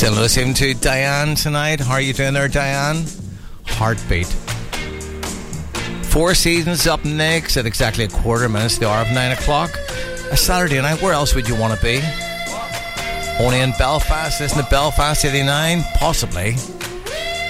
Still listening to Diane tonight. How are you doing there, Diane? Heartbeat. Four Seasons up next at exactly 1:15 to the hour of 9 o'clock. A Saturday night. Where else would you want to be? Only in Belfast. Isn't it Belfast 89? Possibly.